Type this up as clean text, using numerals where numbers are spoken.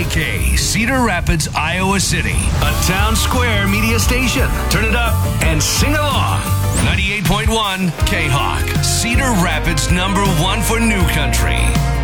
KHNK, Cedar Rapids, Iowa City. A Town Square media station. Turn it up and sing along. 98.1 K-Hawk, Cedar Rapids #1 for new country.